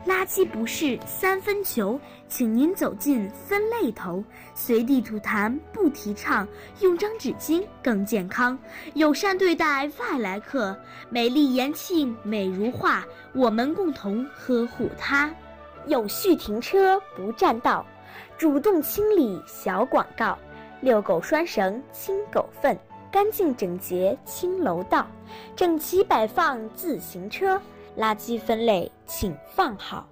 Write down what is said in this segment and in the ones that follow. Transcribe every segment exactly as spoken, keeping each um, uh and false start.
垃圾不是三分球，请您走进分类头。随地吐痰不提倡，用张纸巾更健康。友善对待外来客，美丽延庆美如画，我们共同呵护它。有序停车不占道，主动清理小广告。遛狗拴绳清狗粪，干净整洁清楼道，整齐摆放自行车，垃圾分类请放好。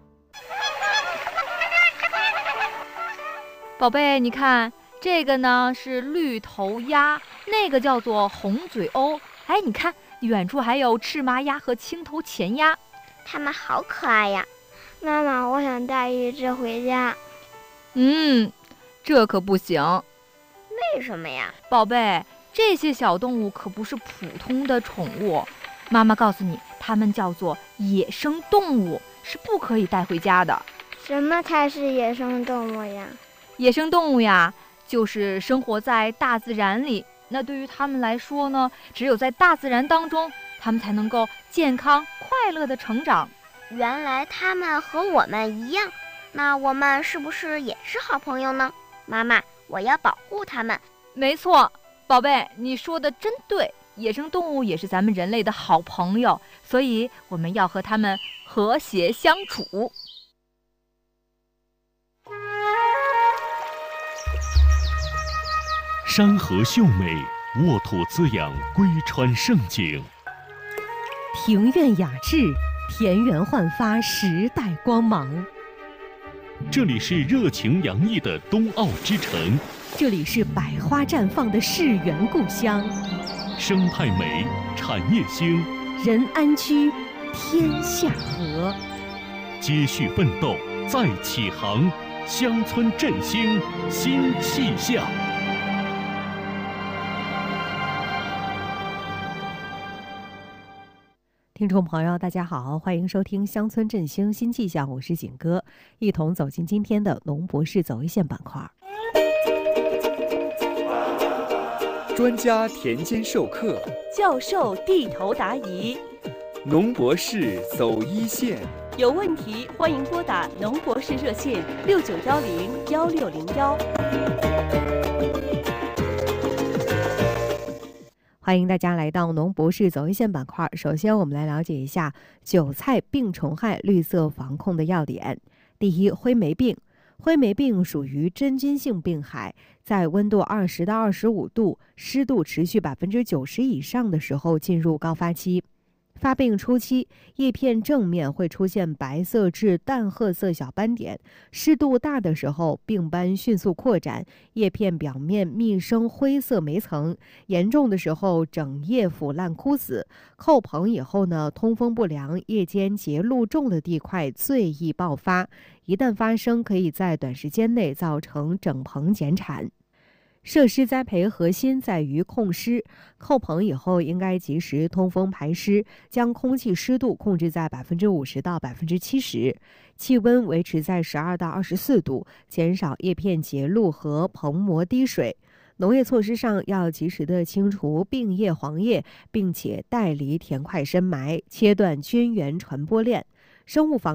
宝贝，你看这个呢是绿头鸭，那个叫做红嘴鸥。哎，你看远处还有赤麻鸭和青头前鸭， 它们好可爱呀！妈妈，我想带一只回家。 嗯，这可不行。 为什么呀？ 宝贝，这些小动物可不是普通的宠物，妈妈告诉你，它们叫做野生动物，是不可以带回家的。 什么才是野生动物呀？ 野生动物呀，就是生活在大自然里。那对于它们来说呢，只有在大自然当中，它们才能够健康快乐的成长。 原来它们和我们一样，那我们是不是也是好朋友呢？妈妈，我要保护它们。 没错，宝贝，你说的真对，野生动物也是咱们人类的好朋友，所以我们要和它们和谐相处。 山河秀美，沃土滋养，归川盛景； 庭院雅致，田园焕发时代光芒。 这里是热情洋溢的冬奥之城， 这里是百花绽放的世园故乡。 生态美，产业兴， 人安居，天下和。 接续奋斗，再起航，乡村振兴新气象。 听众朋友大家好，欢迎收听乡村振兴新气象，我是景哥，一同走进今天的农博士走一线板块。 专家田间授课， 教授地头答疑， 农博士走一线。 有问题欢迎拨打农博士热线六九幺零幺六零幺。 欢迎大家来到农博士走一线板块。首先我们来了解一下韭菜病虫害绿色防控的要点。第一，灰霉病。灰霉病属于真菌性病害，在温度二十到二十五度、湿度持续百分之九十以上的时候进入高发期。发病初期，叶片正面会出现白色至淡褐色小斑点，湿度大的时候，病斑迅速扩展，叶片表面密生灰色霉层，严重的时候整叶腐烂枯死。扣棚以后呢，通风不良、叶间结露重的地块最易爆发，一旦发生，可以在短时间内造成整棚减产。设施栽培核心在于控湿，扣棚以后应该及时通风排湿，将空气湿度控制在百分之五十到百分之七十，气温维持在十二到二十四度，减少叶片结露和棚膜滴水。农业措施上要及时的清除病叶黄叶，并且带离田块深埋，切断菌源传播链。生物防